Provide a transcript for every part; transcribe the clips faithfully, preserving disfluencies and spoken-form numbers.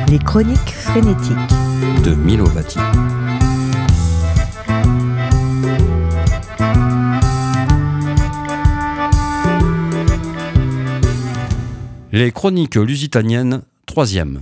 Les chroniques frénétiques de Milo Vati. Les chroniques lusitaniennes, troisième.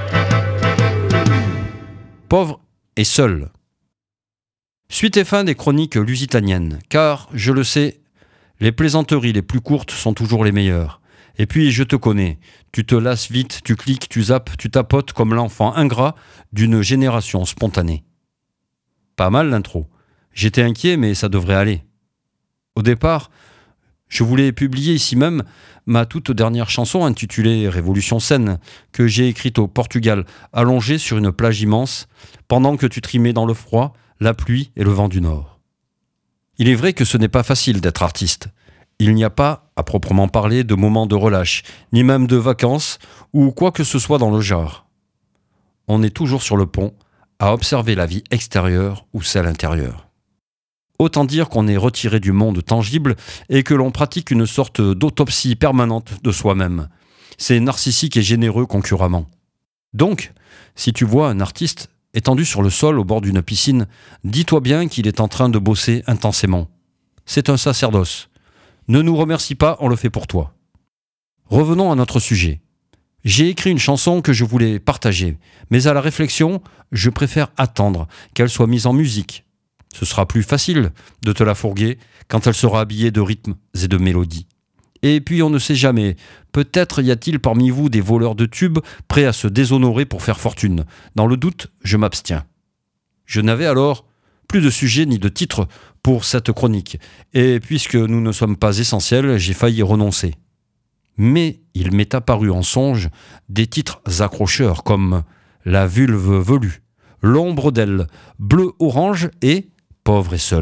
Pauvre et seul. Suite et fin des chroniques lusitaniennes, car, je le sais, les plaisanteries les plus courtes sont toujours les meilleures. Et puis, je te connais, tu te lasses vite, tu cliques, tu zappes, tu tapotes comme l'enfant ingrat d'une génération spontanée. Pas mal l'intro. J'étais inquiet, mais ça devrait aller. Au départ, je voulais publier ici même ma toute dernière chanson intitulée Révolution saine, que j'ai écrite au Portugal, allongée sur une plage immense, pendant que tu trimais dans le froid, la pluie et le vent du nord. Il est vrai que ce n'est pas facile d'être artiste. Il n'y a pas, à proprement parler, de moment de relâche, ni même de vacances, ou quoi que ce soit dans le genre. On est toujours sur le pont, à observer la vie extérieure ou celle intérieure. Autant dire qu'on est retiré du monde tangible et que l'on pratique une sorte d'autopsie permanente de soi-même. C'est narcissique et généreux concurremment. Donc, si tu vois un artiste étendu sur le sol au bord d'une piscine, dis-toi bien qu'il est en train de bosser intensément. C'est un sacerdoce. Ne nous remercie pas, on le fait pour toi. Revenons à notre sujet. J'ai écrit une chanson que je voulais partager, mais à la réflexion, je préfère attendre qu'elle soit mise en musique. Ce sera plus facile de te la fourguer quand elle sera habillée de rythmes et de mélodies. Et puis on ne sait jamais, peut-être y a-t-il parmi vous des voleurs de tubes prêts à se déshonorer pour faire fortune. Dans le doute, je m'abstiens. Je n'avais alors plus de sujet ni de titre pour cette chronique, et puisque nous ne sommes pas essentiels, j'ai failli renoncer. Mais il m'est apparu en songe des titres accrocheurs comme « La vulve velue »,« L'ombre d'elle »,« Bleu-orange » et « Pauvre et seul ».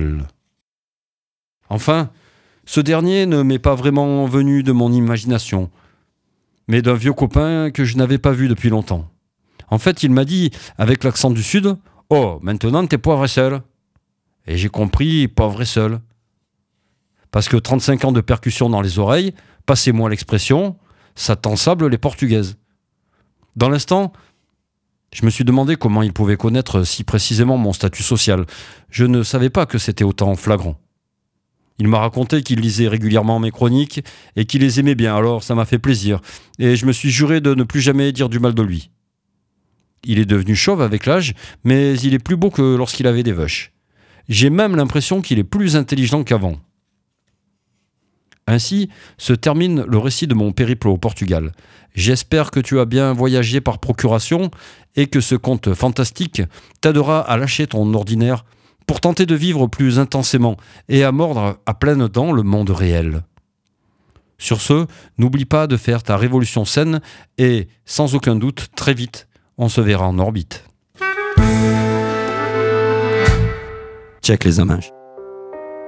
Enfin, ce dernier ne m'est pas vraiment venu de mon imagination, mais d'un vieux copain que je n'avais pas vu depuis longtemps. En fait, il m'a dit, avec l'accent du Sud, « Oh, maintenant t'es pauvre et seul ». Et j'ai compris, pauvre et seul. Parce que trente-cinq ans de percussion dans les oreilles, passez-moi l'expression, ça t'ensable les portugaises. Dans l'instant, je me suis demandé comment il pouvait connaître si précisément mon statut social. Je ne savais pas que c'était autant flagrant. Il m'a raconté qu'il lisait régulièrement mes chroniques et qu'il les aimait bien, alors ça m'a fait plaisir. Et je me suis juré de ne plus jamais dire du mal de lui. Il est devenu chauve avec l'âge, mais il est plus beau que lorsqu'il avait des vaches. J'ai même l'impression qu'il est plus intelligent qu'avant. Ainsi se termine le récit de mon périple au Portugal. J'espère que tu as bien voyagé par procuration et que ce conte fantastique t'aidera à lâcher ton ordinaire pour tenter de vivre plus intensément et à mordre à pleines dents le monde réel. Sur ce, n'oublie pas de faire ta révolution saine et, sans aucun doute, très vite, on se verra en orbite. Check les hommages.